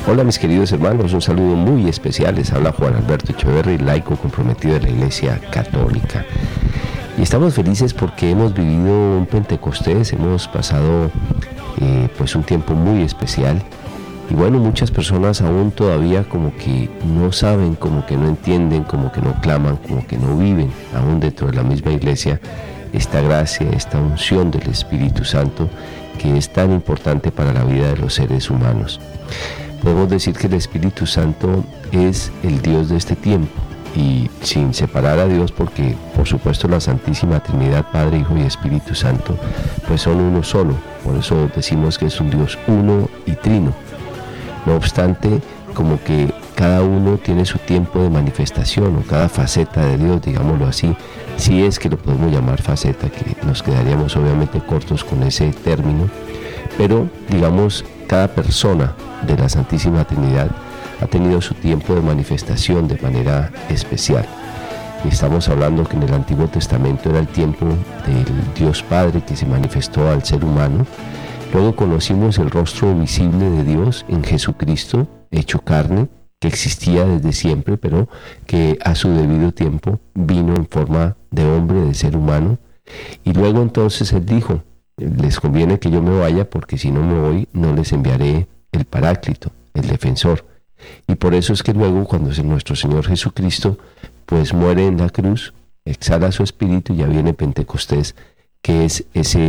Hola mis queridos hermanos, un saludo muy especial. Les habla Juan Alberto Echeverri, laico comprometido de la Iglesia Católica. Y estamos felices porque hemos vivido un Pentecostés, hemos pasado un tiempo muy especial. Y bueno, muchas personas aún todavía como que no saben, como que no entienden, como que no claman, como que no viven, aún dentro de la misma iglesia, esta gracia, esta unción del Espíritu Santo que es tan importante para la vida de los seres humanos. Podemos decir que el Espíritu Santo es el Dios de este tiempo, y sin separar a Dios, porque por supuesto la Santísima Trinidad, Padre, Hijo y Espíritu Santo, pues son uno solo. Por eso decimos que es un Dios uno y trino. No obstante, como que cada uno tiene su tiempo de manifestación, o cada faceta de Dios, digámoslo así, si es que lo podemos llamar faceta, que nos quedaríamos obviamente cortos con ese término, pero digamos, cada persona de la Santísima Trinidad ha tenido su tiempo de manifestación de manera especial. Y estamos hablando que en el Antiguo Testamento era el tiempo del Dios Padre que se manifestó al ser humano. Luego conocimos el rostro visible de Dios en Jesucristo, hecho carne, que existía desde siempre, pero que a su debido tiempo vino en forma de hombre, de ser humano. Y luego entonces Él dijo: les conviene que yo me vaya, porque si no me voy no les enviaré el Paráclito, el Defensor. Y por eso es que luego, cuando nuestro Señor Jesucristo pues muere en la cruz, exhala su espíritu, y ya viene Pentecostés, que es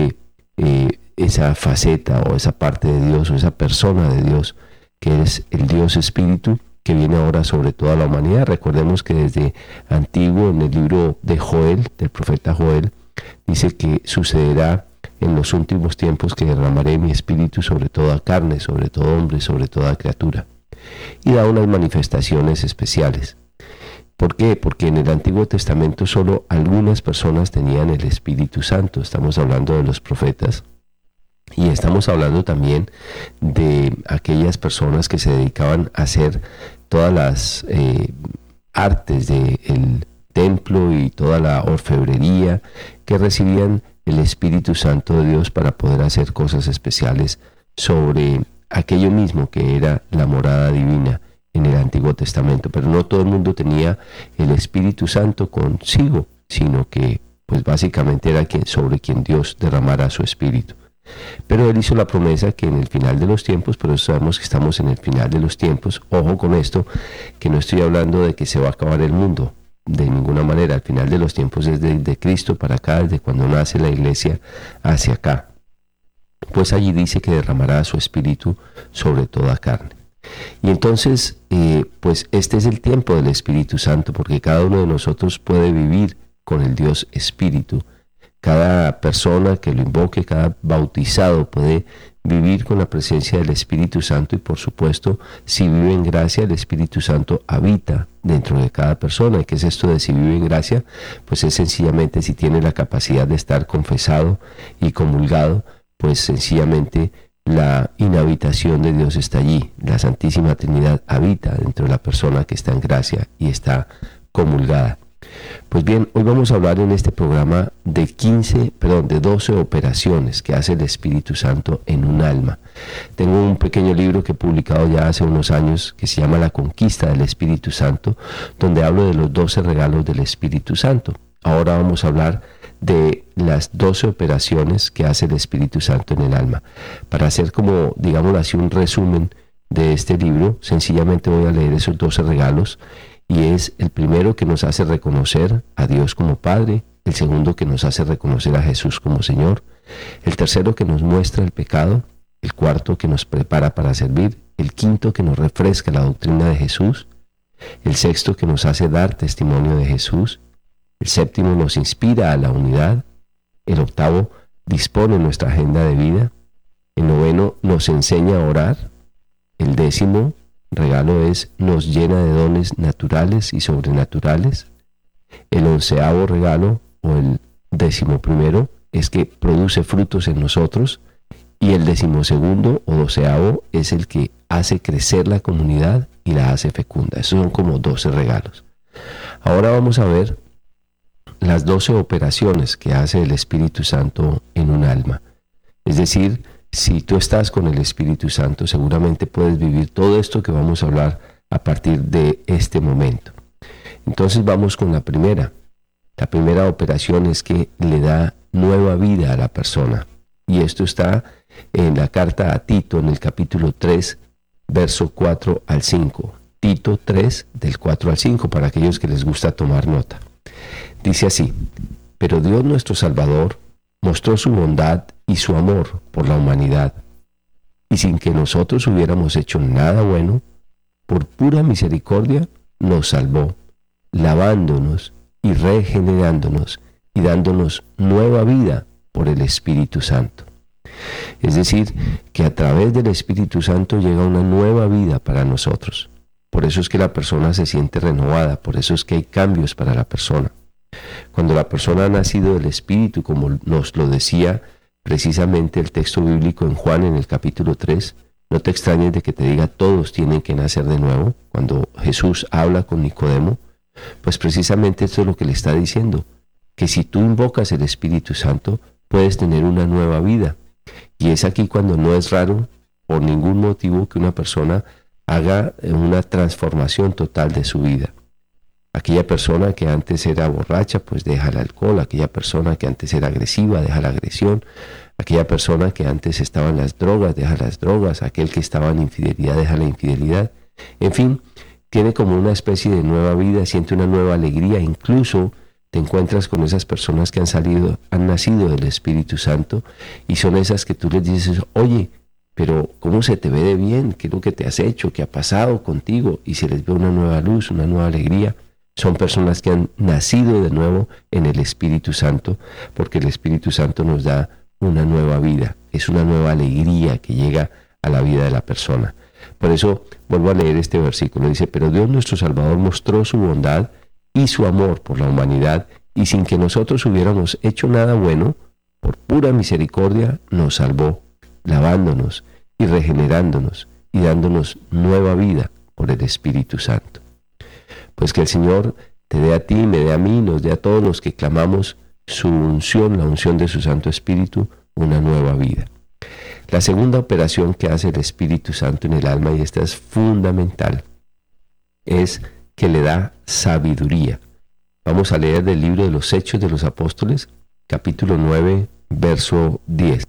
esa faceta o esa parte de Dios, o esa persona de Dios, que es el Dios Espíritu, que viene ahora sobre toda la humanidad. Recordemos que desde antiguo, en el libro de Joel, del profeta Joel, dice que sucederá en los últimos tiempos que derramaré mi espíritu sobre toda carne, sobre todo hombre, sobre toda criatura. Y da unas manifestaciones especiales. ¿Por qué? Porque en el Antiguo Testamento solo algunas personas tenían el Espíritu Santo. Estamos hablando de los profetas, y estamos hablando también de aquellas personas que se dedicaban a hacer todas las artes del templo y toda la orfebrería, que recibían el Espíritu Santo de Dios para poder hacer cosas especiales sobre aquello mismo que era la morada divina en el Antiguo Testamento. Pero no todo el mundo tenía el Espíritu Santo consigo, sino que pues básicamente era sobre quien Dios derramara su Espíritu. Pero Él hizo la promesa que en el final de los tiempos, por eso sabemos que estamos en el final de los tiempos. Ojo con esto, que no estoy hablando de que se va a acabar el mundo, de ninguna manera. El final de los tiempos es de Cristo para acá, desde cuando nace la iglesia hacia acá. Pues allí dice que derramará su espíritu sobre toda carne. Y entonces, pues este es el tiempo del Espíritu Santo, porque cada uno de nosotros puede vivir con el Dios Espíritu. Cada persona que lo invoque, cada bautizado puede vivir con la presencia del Espíritu Santo, y por supuesto, si vive en gracia, el Espíritu Santo habita dentro de cada persona. ¿Y qué es esto de si vive en gracia? Pues es sencillamente si tiene la capacidad de estar confesado y comulgado, pues sencillamente la inhabitación de Dios está allí. La Santísima Trinidad habita dentro de la persona que está en gracia y está comulgada. Pues bien, hoy vamos a hablar en este programa de 12 operaciones que hace el Espíritu Santo en un alma. Tengo un pequeño libro que he publicado ya hace unos años que se llama La Conquista del Espíritu Santo, donde hablo de los 12 regalos del Espíritu Santo. Ahora vamos a hablar de las 12 operaciones que hace el Espíritu Santo en el alma. Para hacer como, digámoslo así, un resumen de este libro, sencillamente voy a leer esos 12 regalos. Y es el primero que nos hace reconocer a Dios como Padre, el segundo que nos hace reconocer a Jesús como Señor, el tercero que nos muestra el pecado, el cuarto que nos prepara para servir, el quinto que nos refresca la doctrina de Jesús, el sexto que nos hace dar testimonio de Jesús, el séptimo nos inspira a la unidad, el octavo dispone nuestra agenda de vida, el noveno nos enseña a orar, el décimo regalo nos llena de dones naturales y sobrenaturales. El 11º regalo, o el 11º, es que produce frutos en nosotros. Y el 12º o 12º es el que hace crecer la comunidad y la hace fecunda. Esos son como 12 regalos. Ahora vamos a ver las 12 operaciones que hace el Espíritu Santo en un alma. Es decir, si tú estás con el Espíritu Santo, seguramente puedes vivir todo esto que vamos a hablar a partir de este momento. Entonces vamos con la primera. La primera operación es que le da nueva vida a la persona. Y esto está en la carta a Tito, en el capítulo 3, verso 4 al 5. Tito 3, del 4 al 5, para aquellos que les gusta tomar nota. Dice así: pero Dios nuestro Salvador mostró su bondad y su amor por la humanidad, y sin que nosotros hubiéramos hecho nada bueno, por pura misericordia nos salvó, lavándonos y regenerándonos y dándonos nueva vida por el Espíritu Santo. Es decir, que a través del Espíritu Santo llega una nueva vida para nosotros. Por eso es que la persona se siente renovada, por eso es que hay cambios para la persona. Cuando la persona ha nacido del Espíritu, como nos lo decía precisamente el texto bíblico en Juan en el capítulo 3, no te extrañes de que te diga todos tienen que nacer de nuevo. Cuando Jesús habla con Nicodemo, pues precisamente esto es lo que le está diciendo, que si tú invocas el Espíritu Santo, puedes tener una nueva vida. Y es aquí cuando no es raro, por ningún motivo, que una persona haga una transformación total de su vida. Aquella persona que antes era borracha, pues deja el alcohol. Aquella persona que antes era agresiva, deja la agresión. Aquella persona que antes estaba en las drogas, deja las drogas. Aquel que estaba en infidelidad, deja la infidelidad. En fin, tiene como una especie de nueva vida, siente una nueva alegría. Incluso te encuentras con esas personas que han nacido del Espíritu Santo, y son esas que tú les dices: oye, pero ¿cómo se te ve de bien? ¿Qué es lo que te has hecho? ¿Qué ha pasado contigo? Y se les ve una nueva luz, una nueva alegría. Son personas que han nacido de nuevo en el Espíritu Santo, porque el Espíritu Santo nos da una nueva vida. Es una nueva alegría que llega a la vida de la persona. Por eso vuelvo a leer este versículo. Dice: pero Dios nuestro Salvador mostró su bondad y su amor por la humanidad, y sin que nosotros hubiéramos hecho nada bueno, por pura misericordia nos salvó, lavándonos y regenerándonos y dándonos nueva vida por el Espíritu Santo. Pues que el Señor te dé a ti, me dé a mí, nos dé a todos los que clamamos su unción, la unción de su Santo Espíritu, una nueva vida. La segunda operación que hace el Espíritu Santo en el alma, y esta es fundamental, es que le da sabiduría. Vamos a leer del libro de los Hechos de los Apóstoles, capítulo 9, verso 10.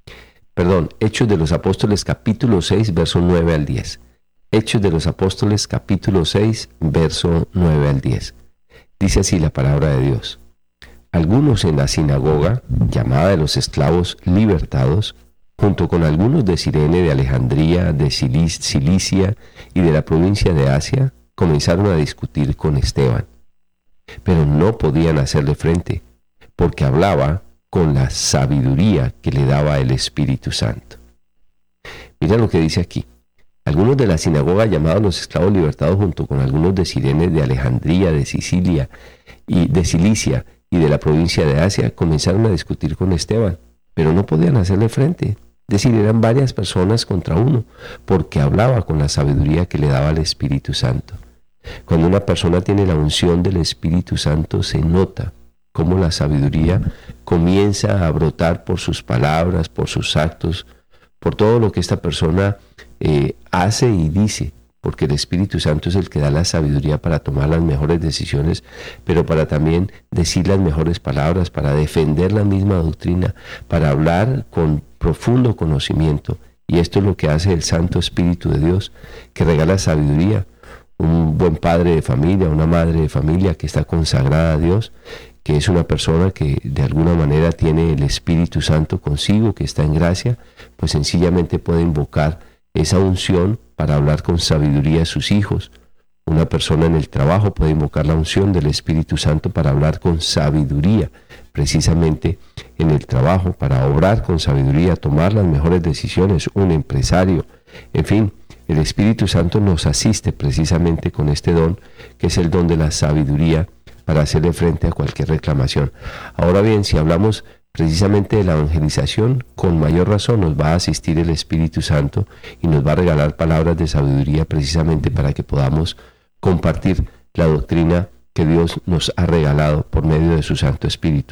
Hechos de los Apóstoles, capítulo 6, verso 9 al 10. Hechos de los Apóstoles, capítulo 6, verso 9 al 10. Dice así la palabra de Dios: algunos en la sinagoga, llamada de los esclavos libertados, junto con algunos de Cirene, de Alejandría, de Cilicia y de la provincia de Asia, comenzaron a discutir con Esteban. Pero no podían hacerle frente, porque hablaba con la sabiduría que le daba el Espíritu Santo. Mira lo que dice aquí. Algunos de la sinagoga, llamados los esclavos libertados, junto con algunos de Cirene, de Alejandría, de Sicilia y de Cilicia y de la provincia de Asia, comenzaron a discutir con Esteban, pero no podían hacerle frente. Es decir, eran varias personas contra uno, porque hablaba con la sabiduría que le daba el Espíritu Santo. Cuando una persona tiene la unción del Espíritu Santo, se nota cómo la sabiduría comienza a brotar por sus palabras, por sus actos, por todo lo que esta persona hace y dice, porque el Espíritu Santo es el que da la sabiduría para tomar las mejores decisiones, pero para también decir las mejores palabras, para defender la misma doctrina, para hablar con profundo conocimiento. Y esto es lo que hace el Santo Espíritu de Dios, que regala sabiduría. Un buen padre de familia, una madre de familia que está consagrada a Dios, que es una persona que de alguna manera tiene el Espíritu Santo consigo, que está en gracia, pues sencillamente puede invocar esa unción para hablar con sabiduría a sus hijos. Una persona en el trabajo puede invocar la unción del Espíritu Santo para hablar con sabiduría, precisamente en el trabajo, para obrar con sabiduría, tomar las mejores decisiones. Un empresario, en fin, el Espíritu Santo nos asiste precisamente con este don, que es el don de la sabiduría, para hacerle frente a cualquier reclamación. Ahora bien, si hablamos precisamente de la evangelización, con mayor razón nos va a asistir el Espíritu Santo y nos va a regalar palabras de sabiduría precisamente para que podamos compartir la doctrina que Dios nos ha regalado por medio de su Santo Espíritu.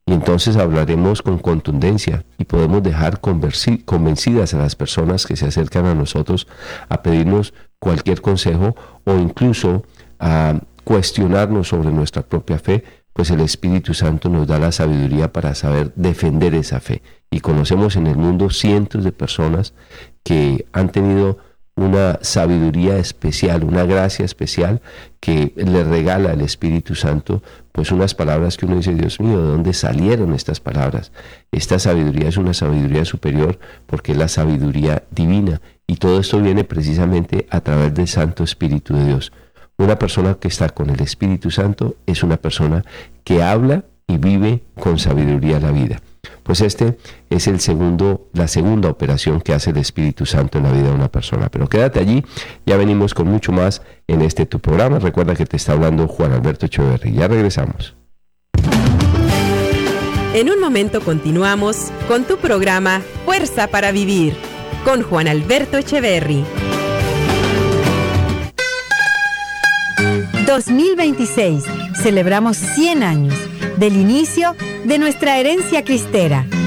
Y entonces hablaremos con contundencia y podemos dejar convencidas a las personas que se acercan a nosotros a pedirnos cualquier consejo o incluso a cuestionarnos sobre nuestra propia fe, pues el Espíritu Santo nos da la sabiduría para saber defender esa fe. Y conocemos en el mundo cientos de personas que han tenido una sabiduría especial, una gracia especial que le regala el Espíritu Santo, pues unas palabras que uno dice, Dios mío, ¿de dónde salieron estas palabras? Esta sabiduría es una sabiduría superior porque es la sabiduría divina, y todo esto viene precisamente a través del Santo Espíritu de Dios. Una persona que está con el Espíritu Santo es una persona que habla y vive con sabiduría la vida. Pues este es la segunda operación que hace el Espíritu Santo en la vida de una persona. Pero quédate allí, ya venimos con mucho más en tu programa. Recuerda que te está hablando Juan Alberto Echeverry. Ya regresamos. En un momento continuamos con tu programa Fuerza para Vivir, con Juan Alberto Echeverry. 2026. Celebramos 100 años del inicio de nuestra herencia cristera.